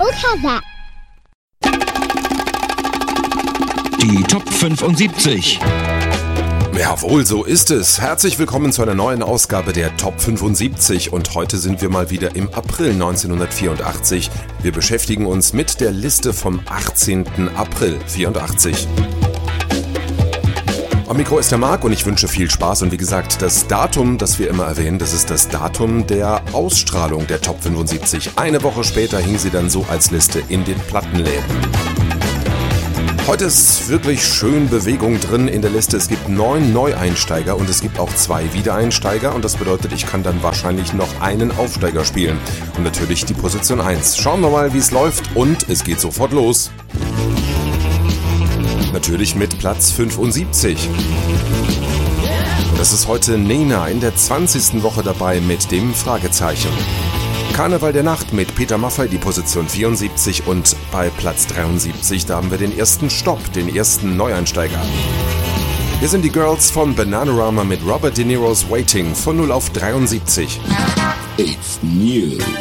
has that? Die Top 75. Jawohl, so ist es. Herzlich willkommen zu einer neuen Ausgabe der Top 75 und heute sind wir mal wieder im April 1984. Wir beschäftigen uns mit der Liste vom 18. April 84. Am Mikro ist der Marc und ich wünsche viel Spaß und wie gesagt, das Datum, das wir immer erwähnen, das ist das Datum der Ausstrahlung der Top 75. Eine Woche später hing sie dann so als Liste in den Plattenläden. Heute ist wirklich schön Bewegung drin in der Liste. Es gibt 9 Neueinsteiger und es gibt auch 2 Wiedereinsteiger und das bedeutet, ich kann dann wahrscheinlich noch einen Aufsteiger spielen. Und natürlich die Position 1. Schauen wir mal, wie es läuft und es geht sofort los. Natürlich mit Platz 75. Und das ist heute Nena in der 20. Woche dabei mit dem Fragezeichen. Karneval der Nacht mit Peter Maffay, die Position 74 und bei Platz 73, da haben wir den ersten Stopp, den ersten Neueinsteiger. Hier sind die Girls von Bananarama mit Robert De Niro's Waiting von 0 auf 73. It's new.